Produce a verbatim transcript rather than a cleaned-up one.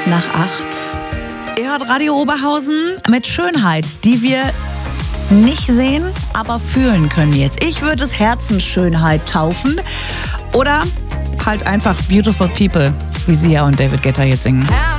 nach acht. Ihr hört Radio Oberhausen mit Schönheit, die wir nicht sehen, aber fühlen können jetzt. Ich würde es Herzensschönheit taufen oder halt einfach Beautiful People, wie Sia und David Guetta jetzt singen.